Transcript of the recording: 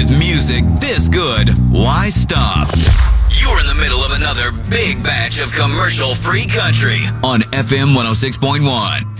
With music this good, why stop? You're in the middle of another big batch of commercial-free country on FM 106.1.